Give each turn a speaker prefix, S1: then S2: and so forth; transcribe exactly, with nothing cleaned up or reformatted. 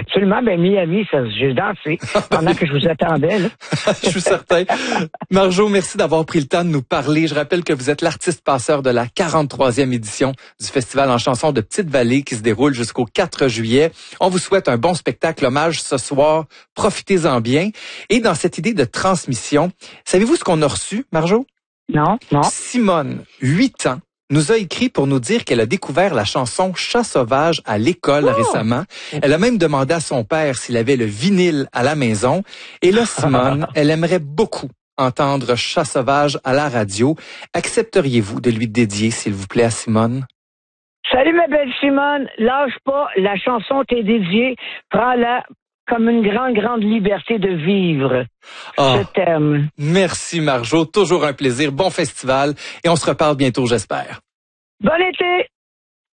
S1: absolument. Ben, Miami, ça, j'ai dansé pendant que je vous attendais, là.
S2: Je suis certain. Marjo, merci d'avoir pris le temps de nous parler. Je rappelle que vous êtes l'artiste passeur de la quarante-troisième édition du Festival en chansons de Petite-Vallée qui se déroule jusqu'au quatre juillet. On vous souhaite un bon spectacle hommage ce soir. Profitez-en bien. Et dans cette idée de transmission, savez-vous ce qu'on a reçu, Marjo?
S1: Non, non.
S2: Simone, huit ans, nous a écrit pour nous dire qu'elle a découvert la chanson Chat sauvage à l'école oh! récemment. Elle a même demandé à son père s'il avait le vinyle à la maison. Et là, Simone, elle aimerait beaucoup entendre Chat sauvage à la radio. Accepteriez-vous de lui dédier, s'il vous plaît, à Simone?
S1: Salut ma belle Simone, lâche pas, la chanson t'est dédiée, prends-la comme une grande, grande liberté de vivre. Oh, je t'aime.
S2: Merci Marjo, toujours un plaisir, bon festival et on se reparle bientôt, j'espère.
S1: Bon été!